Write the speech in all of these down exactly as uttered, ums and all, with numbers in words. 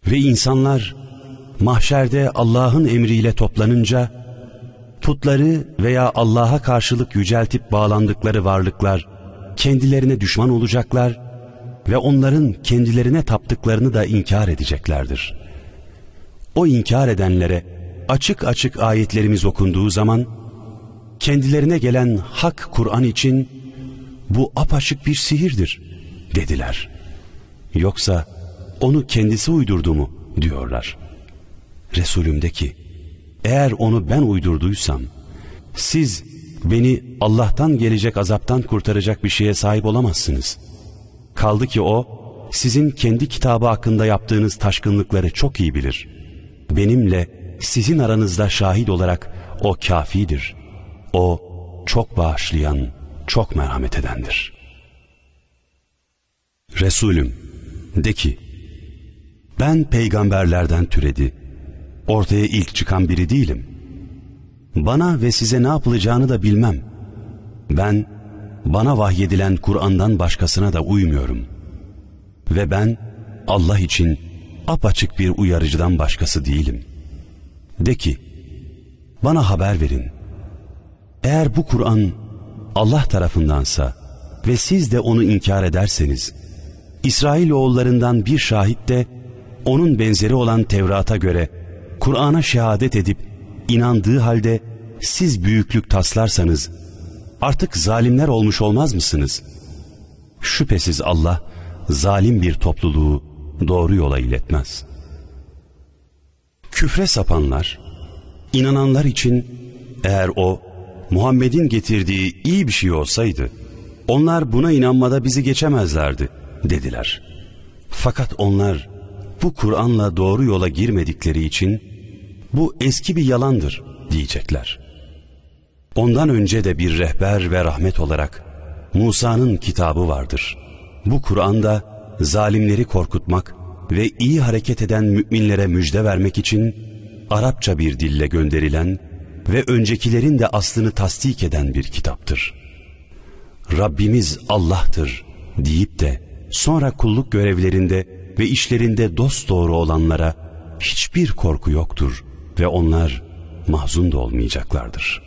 Ve insanlar mahşerde Allah'ın emriyle toplanınca putları veya Allah'a karşılık yüceltip bağlandıkları varlıklar kendilerine düşman olacaklar ve onların kendilerine taptıklarını da inkar edeceklerdir. O inkar edenlere açık açık ayetlerimiz okunduğu zaman kendilerine gelen hak Kur'an için bu apaçık bir sihirdir dediler. Yoksa onu kendisi uydurdu mu diyorlar. Resulüm de ki, eğer onu ben uydurduysam siz beni Allah'tan gelecek azaptan kurtaracak bir şeye sahip olamazsınız. Kaldı ki o sizin kendi kitabı hakkında yaptığınız taşkınlıkları çok iyi bilir. Benimle sizin aranızda şahit olarak o kâfidir. O çok bağışlayan, çok merhamet edendir. Resulüm de ki, ben peygamberlerden türedi, ortaya ilk çıkan biri değilim. Bana ve size ne yapılacağını da bilmem. Ben bana vahyedilen Kur'an'dan başkasına da uymuyorum. Ve ben Allah için apaçık bir uyarıcıdan başkası değilim. De ki, bana haber verin. Eğer bu Kur'an Allah tarafındansa ve siz de onu inkar ederseniz, İsrailoğullarından bir şahit de onun benzeri olan Tevrat'a göre Kur'an'a şehadet edip inandığı halde siz büyüklük taslarsanız artık zalimler olmuş olmaz mısınız? Şüphesiz Allah zalim bir topluluğu doğru yola iletmez. Küfre sapanlar, inananlar için eğer o Muhammed'in getirdiği iyi bir şey olsaydı onlar buna inanmada bizi geçemezlerdi dediler. Fakat onlar bu Kur'an'la doğru yola girmedikleri için bu eski bir yalandır diyecekler. Ondan önce de bir rehber ve rahmet olarak Musa'nın kitabı vardır. Bu Kur'an'da zalimleri korkutmak ve iyi hareket eden müminlere müjde vermek için Arapça bir dille gönderilen ve öncekilerin de aslını tasdik eden bir kitaptır. Rabbimiz Allah'tır deyip de sonra kulluk görevlerinde ve işlerinde dosdoğru olanlara hiçbir korku yoktur ve onlar mahzun da olmayacaklardır.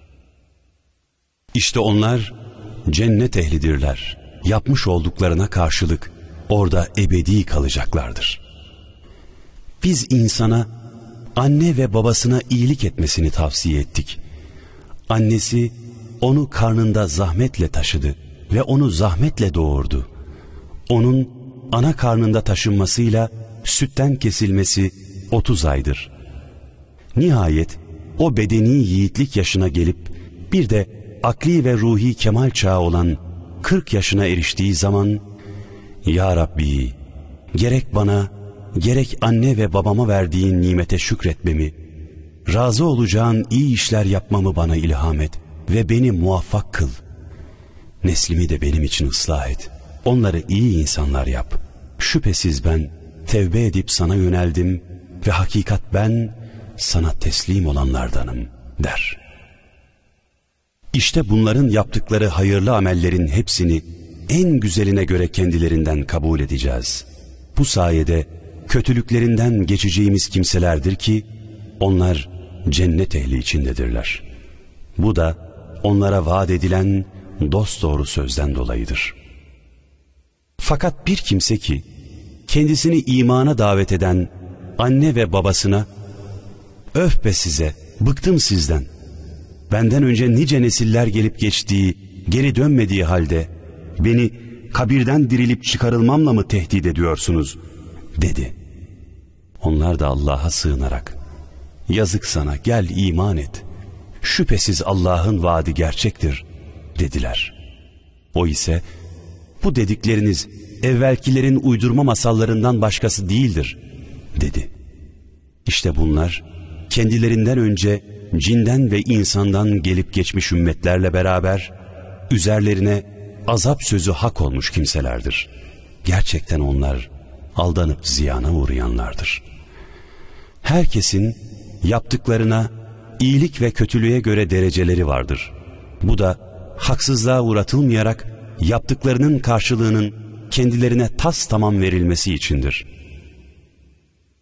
İşte onlar cennet ehlidirler. Yapmış olduklarına karşılık orada ebedi kalacaklardır. Biz insana anne ve babasına iyilik etmesini tavsiye ettik. Annesi onu karnında zahmetle taşıdı ve onu zahmetle doğurdu. Onun ana karnında taşınmasıyla sütten kesilmesi otuz aydır. Nihayet o bedeni yiğitlik yaşına gelip bir de akli ve ruhi kemal çağı olan kırk yaşına eriştiği zaman, Ya Rabbi, gerek bana gerek anne ve babama verdiğin nimete şükretmemi, razı olacağın iyi işler yapmamı bana ilham et ve beni muvaffak kıl. Neslimi de benim için ıslah et. Onları iyi insanlar yap. Şüphesiz ben tevbe edip sana yöneldim ve hakikat ben sana teslim olanlardanım der. İşte bunların yaptıkları hayırlı amellerin hepsini en güzeline göre kendilerinden kabul edeceğiz. Bu sayede kötülüklerinden geçeceğimiz kimselerdir ki onlar cennet ehli içindedirler. Bu da onlara vaat edilen dosdoğru sözden dolayıdır. Fakat bir kimse ki kendisini imana davet eden anne ve babasına öf be size, bıktım sizden, benden önce nice nesiller gelip geçtiği, geri dönmediği halde beni kabirden dirilip çıkarılmamla mı tehdit ediyorsunuz dedi. Onlar da Allah'a sığınarak yazık sana, gel iman et, şüphesiz Allah'ın vaadi gerçektir dediler. O ise bu dedikleriniz evvelkilerin uydurma masallarından başkası değildir dedi. İşte bunlar kendilerinden önce cinden ve insandan gelip geçmiş ümmetlerle beraber üzerlerine azap sözü hak olmuş kimselerdir. Gerçekten onlar aldanıp ziyana uğrayanlardır. Herkesin yaptıklarına iyilik ve kötülüğe göre dereceleri vardır. Bu da haksızlığa uğratılmayarak yaptıklarının karşılığının kendilerine tas tamam verilmesi içindir.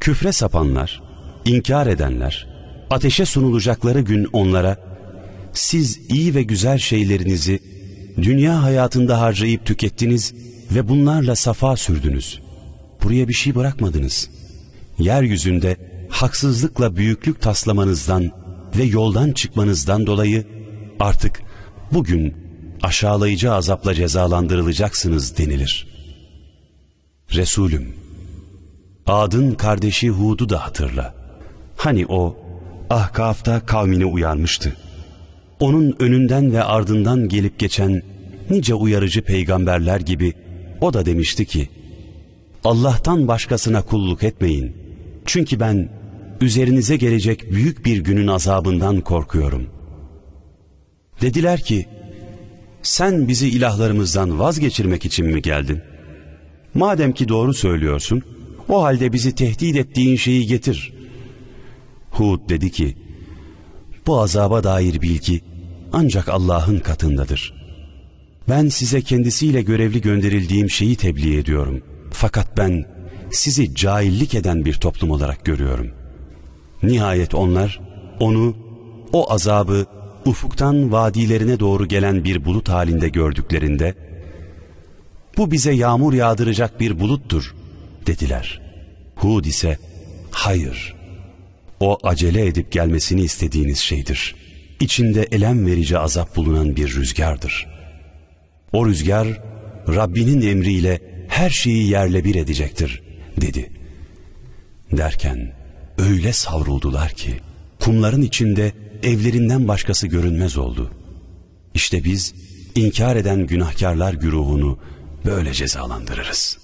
Küfre sapanlar, inkar edenler, ateşe sunulacakları gün onlara, siz iyi ve güzel şeylerinizi dünya hayatında harcayıp tükettiniz ve bunlarla safa sürdünüz. Buraya bir şey bırakmadınız. Yeryüzünde haksızlıkla büyüklük taslamanızdan ve yoldan çıkmanızdan dolayı artık bugün aşağılayıcı azapla cezalandırılacaksınız denilir. Resulüm, Ad'ın kardeşi Hud'u da hatırla. Hani o Ahkaf'ta kavmini uyarmıştı. Onun önünden ve ardından gelip geçen nice uyarıcı peygamberler gibi o da demişti ki, Allah'tan başkasına kulluk etmeyin. Çünkü ben üzerinize gelecek büyük bir günün azabından korkuyorum. Dediler ki, sen bizi ilahlarımızdan vazgeçirmek için mi geldin? Madem ki doğru söylüyorsun, o halde bizi tehdit ettiğin şeyi getir. Hud dedi ki, bu azaba dair bilgi ancak Allah'ın katındadır. Ben size kendisiyle görevli gönderildiğim şeyi tebliğ ediyorum. Fakat ben sizi cahillik eden bir toplum olarak görüyorum. Nihayet onlar onu, o azabı ufuktan vadilerine doğru gelen bir bulut halinde gördüklerinde, bu bize yağmur yağdıracak bir buluttur dediler. Hud ise, hayır, o acele edip gelmesini istediğiniz şeydir. İçinde elem verici azap bulunan bir rüzgardır. O rüzgar Rabbinin emriyle her şeyi yerle bir edecektir dedi. Derken öyle savruldular ki kumların içinde evlerinden başkası görünmez oldu. İşte biz inkar eden günahkarlar güruhunu böyle cezalandırırız.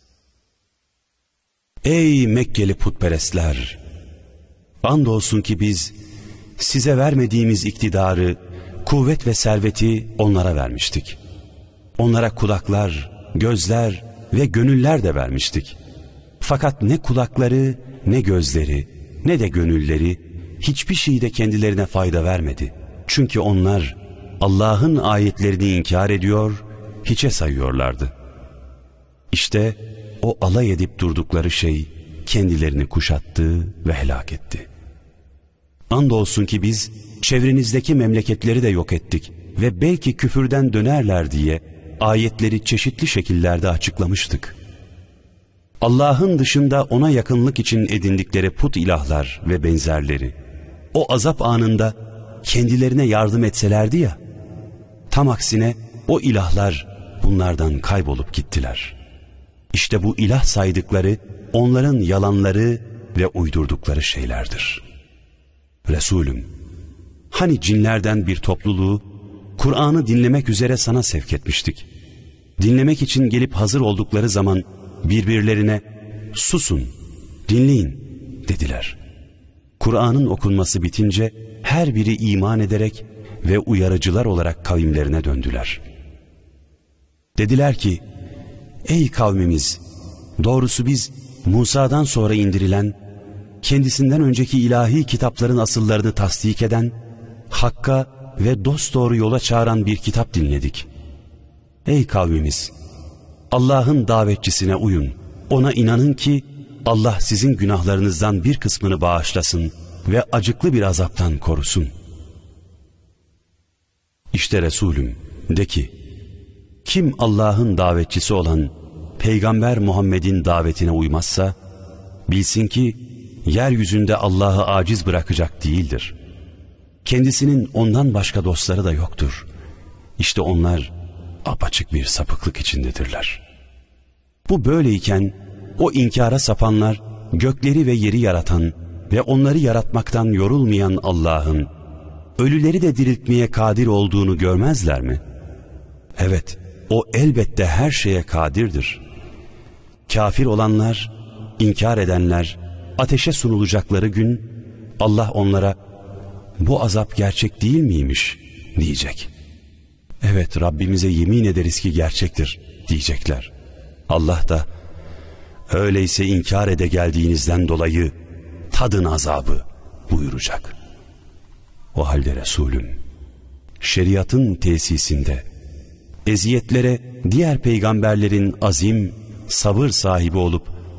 Ey Mekkeli putperestler! Andolsun ki biz size vermediğimiz iktidarı, kuvvet ve serveti onlara vermiştik. Onlara kulaklar, gözler ve gönüller de vermiştik. Fakat ne kulakları, ne gözleri, ne de gönülleri hiçbir şeyde kendilerine fayda vermedi. Çünkü onlar Allah'ın ayetlerini inkar ediyor, hiçe sayıyorlardı. İşte o alay edip durdukları şey kendilerini kuşattı ve helak etti. Andolsun ki biz çevrenizdeki memleketleri de yok ettik ve belki küfürden dönerler diye ayetleri çeşitli şekillerde açıklamıştık. Allah'ın dışında ona yakınlık için edindikleri put ilahlar ve benzerleri, o azap anında kendilerine yardım etselerdi ya, tam aksine o ilahlar bunlardan kaybolup gittiler. İşte bu ilah saydıkları onların yalanları ve uydurdukları şeylerdir. Resulüm, hani cinlerden bir topluluğu Kur'an'ı dinlemek üzere sana sevk etmiştik. Dinlemek için gelip hazır oldukları zaman birbirlerine susun, dinleyin dediler. Kur'an'ın okunması bitince her biri iman ederek ve uyarıcılar olarak kavimlerine döndüler. Dediler ki, ey kavmimiz, doğrusu biz Musa'dan sonra indirilen, kendisinden önceki ilahi kitapların asıllarını tasdik eden, hakka ve dosdoğru yola çağıran bir kitap dinledik. Ey kavmimiz! Allah'ın davetçisine uyun, ona inanın ki Allah sizin günahlarınızdan bir kısmını bağışlasın ve acıklı bir azaptan korusun. İşte Resulüm, de ki, kim Allah'ın davetçisi olan Peygamber Muhammed'in davetine uymazsa, bilsin ki yeryüzünde Allah'ı aciz bırakacak değildir. Kendisinin ondan başka dostları da yoktur. İşte onlar apaçık bir sapıklık içindedirler. Bu böyleyken o inkara sapanlar gökleri ve yeri yaratan ve onları yaratmaktan yorulmayan Allah'ın ölüleri de diriltmeye kadir olduğunu görmezler mi? Evet, o elbette her şeye kadirdir. Kafir olanlar, inkar edenler, ateşe sunulacakları gün Allah onlara bu azap gerçek değil miymiş diyecek. Evet, Rabbimize yemin ederiz ki gerçektir diyecekler. Allah da öyleyse inkar ede geldiğinizden dolayı tadın azabı buyuracak. O halde Resulüm, şeriatın tesisinde eziyetlere diğer peygamberlerin azim, sabır sahibi olup